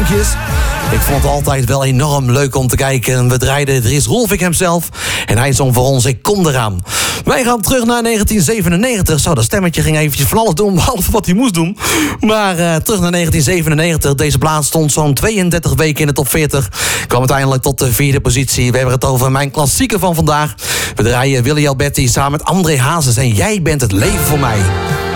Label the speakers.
Speaker 1: liedjes. Ik vond het altijd wel enorm leuk om te kijken. We draaiden Dries Roelvink hemzelf en hij zong voor ons Ik kom eraan. Wij gaan terug naar 1997. Zo, dat stemmetje ging eventjes van alles doen, behalve wat hij moest doen. Maar terug naar 1997. Deze plaats stond zo'n 32 weken in de top 40. Kwam uiteindelijk tot de 4e positie. We hebben het over mijn klassieker van vandaag. We draaien Willy Alberti samen met André Hazes en Jij bent het leven voor mij.